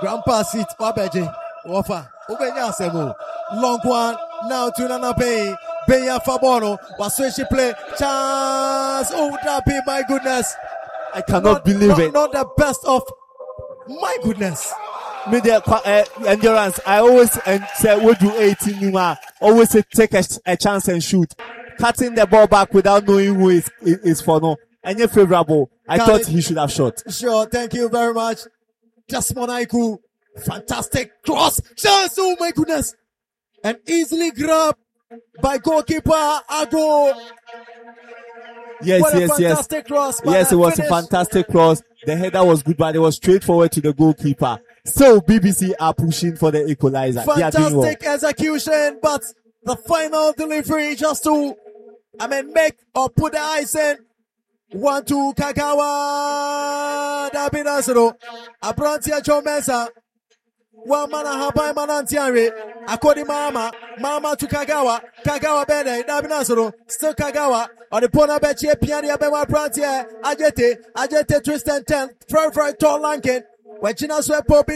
Grandpa seat, Wabeji, Wafa, Ubenya Semu. Long one, now to Nana Bay. Benya Fabono, was switching play. Chance. Oh, that be my goodness. I cannot believe it. Not the best of my goodness. Media endurance. I always say, we do 18 Nima. Always say, take a chance and shoot. Cutting the ball back without knowing who is for no. And you're favorable. I thought he should have shot. Sure, thank you very much. Jasmine Aiku. Fantastic cross. Chance. Oh my goodness. And easily grabbed by goalkeeper Ago. Yes. Cross, yes, it was a fantastic cross. The header was good, but it was straightforward to the goalkeeper. So BBC are pushing for the equalizer. Fantastic execution, but the final delivery just to, make or put the ice in. 1-2 Kagawa. Dabinasro. Abrantia Joe Mensah. One man hapai manantiare. Akodi Mama to Kagawa Bene, Dabinasoro, still Kagawa, on the Pona Beche, Piania Bema Prantia, Ajete, Tristan 10, very tall Lankin, when China swept